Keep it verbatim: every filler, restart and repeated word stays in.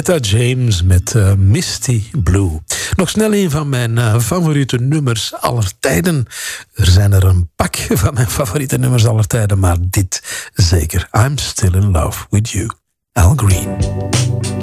Etta James met uh, Misty Blue. Nog snel een van mijn uh, favoriete nummers aller tijden. Er zijn er een pak van mijn favoriete nummers aller tijden, maar dit zeker. I'm Still in Love with You. Al Green.